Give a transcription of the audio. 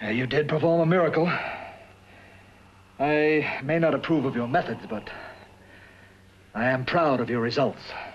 You did perform a miracle. I may not approve of your methods, but I am proud of your results.